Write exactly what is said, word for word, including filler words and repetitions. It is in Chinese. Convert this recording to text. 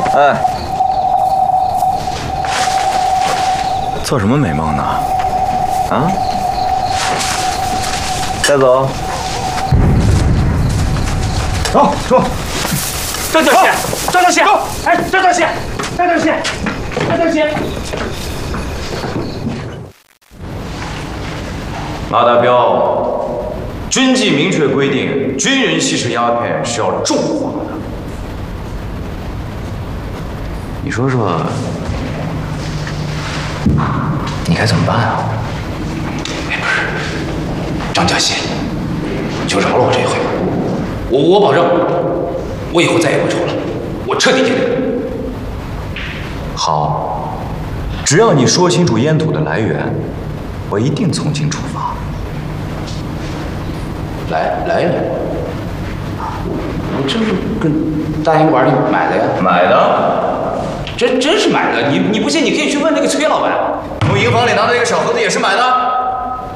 哎，做什么美梦呢？啊？带走。走，走。 张小姐，张小姐，哎，张小姐，张小姐，张小姐。 马大彪，军纪明确规定，军人吸食鸦片是要重罚的。你说说，你该怎么办啊？ 哎，不是，张家信，就饶了我这一回吧。我我保证，我以后再也不抽了，我彻底戒掉。 好，只要你说清楚烟土的来源，我一定从轻处罚。 来来源，我这是跟大烟馆里买的呀。 买的？ 真真是买的，你你不信，你可以去问那个崔老板。 从营房里拿到一个小盒子也是买的。